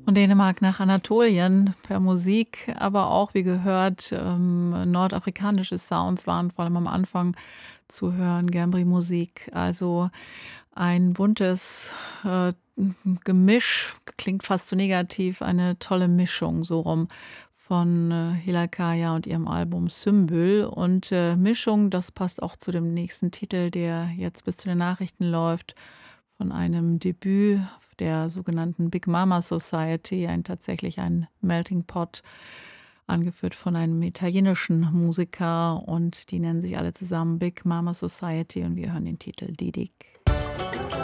Von Dänemark nach Anatolien per Musik, aber auch, wie gehört, nordafrikanische Sounds waren vor allem am Anfang zu hören, Gambri-Musik. Also ein buntes, Gemisch, klingt fast so negativ, eine tolle Mischung so rum von, Hilal Kaya und ihrem Album Sümbül. Und, Mischung, das passt auch zu dem nächsten Titel, der jetzt bis zu den Nachrichten läuft, von einem Debüt der sogenannten Big Mama Society, tatsächlich ein Melting Pot, angeführt von einem italienischen Musiker, und die nennen sich alle zusammen Big Mama Society, und wir hören den Titel Didik.